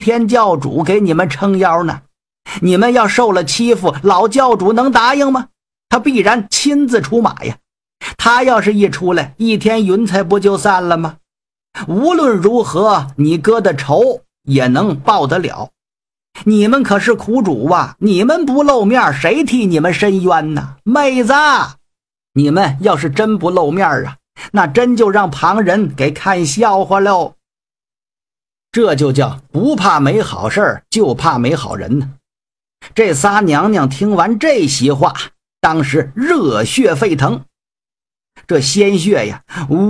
天教主给你们撑腰呢。你们要受了欺负，老教主能答应吗？他必然亲自出马呀。他要是一出来，一天云彩不就散了吗？无论如何，你哥的仇也能报得了。你们可是苦主啊，你们不露面，谁替你们伸冤呢？妹子，你们要是真不露面啊，那真就让旁人给看笑话喽。这就叫不怕没好事，就怕没好人呢。这仨娘娘听完这席话，当时热血沸腾，这鲜血呀，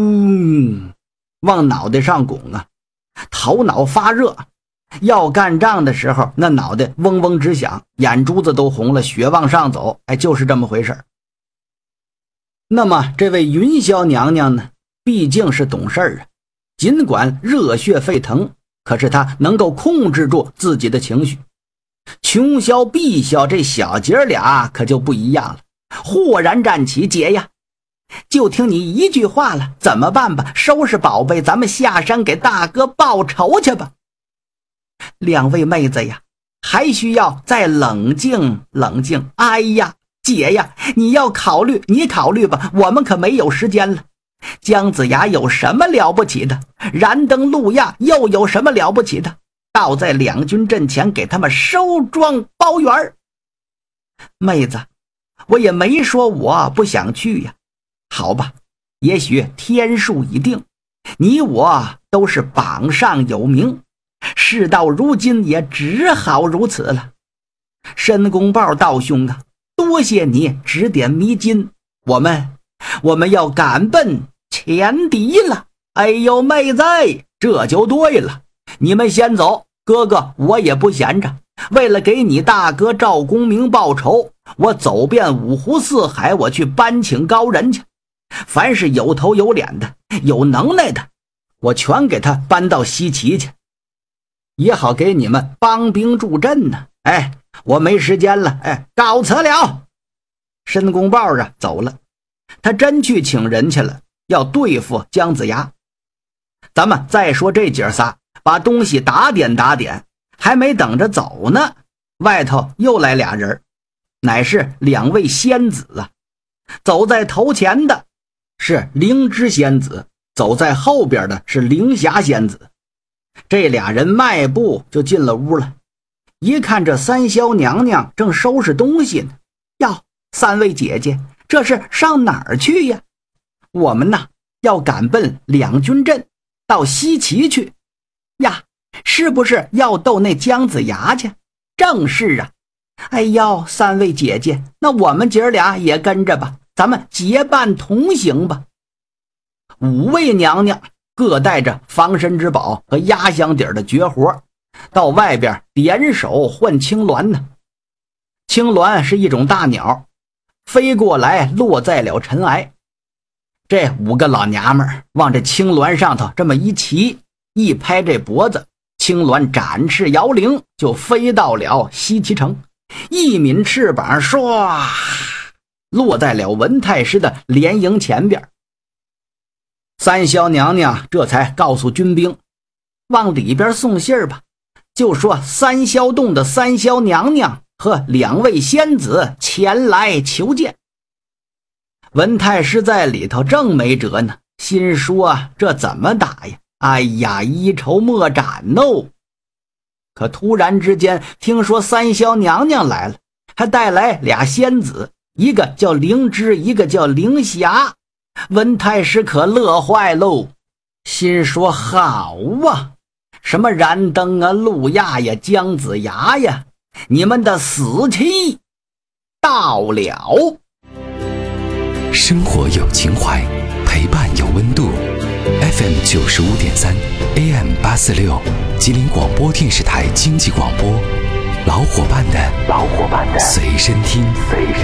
往脑袋上拱啊，头脑发热。要干仗的时候，那脑袋嗡嗡直响，眼珠子都红了，血往上走，就是这么回事。那么这位云霄娘娘呢，毕竟是懂事啊，尽管热血沸腾，可是她能够控制住自己的情绪。琼霄、碧霄这小姐俩可就不一样了，豁然站起，姐呀，就听你一句话了，怎么办吧？收拾宝贝，咱们下山给大哥报仇去吧。两位妹子呀，还需要再冷静冷静。哎呀，姐呀，你要考虑，你考虑吧，我们可没有时间了。姜子牙有什么了不起的？燃灯路亚又有什么了不起的？倒在两军阵前给他们收庄包圆。妹子，我也没说我不想去呀。好吧，也许天数已定，你我都是榜上有名，事到如今也只好如此了。申公豹道兄啊，多谢你指点迷津，我们要赶奔前敌了。哎呦妹子，这就对了，你们先走，哥哥我也不闲着，为了给你大哥赵公明报仇，我走遍五湖四海，我去搬请高人去。凡是有头有脸的有能耐的，我全给他搬到西岐去，也好给你们帮兵助阵呢。我没时间了，告辞了。申公豹啊走了，他真去请人去了，要对付姜子牙。咱们再说这姐仨把东西打点打点，还没等着走呢，外头又来俩人，乃是两位仙子啊。走在头前的是灵芝仙子，走在后边的是灵霞仙子。这俩人迈步就进了屋了，一看这三霄娘娘正收拾东西呢。哟，三位姐姐，这是上哪儿去呀？我们呐，要赶奔两军阵，到西岐去。呀，是不是要斗那姜子牙去？正是啊。哎呦，三位姐姐，那我们姐儿俩也跟着吧，咱们结伴同行吧。五位娘娘各带着防身之宝和压箱底的绝活，到外边点手换青鸾呢。青鸾是一种大鸟，飞过来落在了尘埃。这五个老娘们往这青鸾上头这么一骑，一拍这脖子，青鸾展翅摇铃，就飞到了西岐城，一抿翅膀，唰，落在了文太师的连营前边。三霄娘娘这才告诉军兵，往里边送信儿吧，就说三霄洞的三霄娘娘和两位仙子前来求见。文太师在里头正没辙呢，心说这怎么打呀？哎呀，一筹莫展哦。可突然之间听说三霄娘娘来了，还带来俩仙子，一个叫灵芝，一个叫灵霞。文太师可乐坏喽，心说好啊，什么燃灯啊、路亚呀、姜子牙呀，你们的死期到了。 生活有情怀，陪伴有温度。FM 95.3 AM 846，吉林广播电视台经济广播，老伙伴的随身听。